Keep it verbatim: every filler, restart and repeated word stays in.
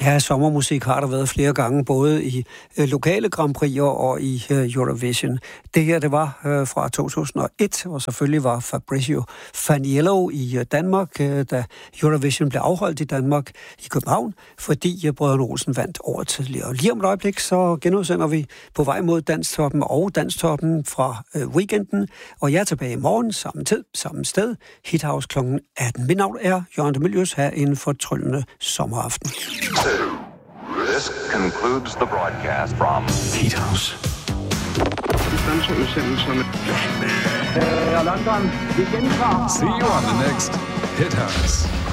Ja, sommermusik har der været flere gange, både i øh, lokale Grand Prix'er og i øh, Eurovision. Det her, det var øh, fra to tusind og et, og selvfølgelig var Fabrizio Faniello i øh, Danmark, øh, da Eurovision blev afholdt i Danmark i København, fordi øh, Brødrene Olsen vandt året tidligere. Lige om et øjeblik, så genudsender vi På vej mod Danstoppen og Danstoppen fra øh, weekenden, og jeg er tilbage i morgen, samme tid, samme sted, Hithouse klokken atten. Mit navn er Jørgen de Mylius, her en fortryllende sommeraften. This concludes the broadcast from Hithouse. London, vi gentager. See you on the next Hithouse.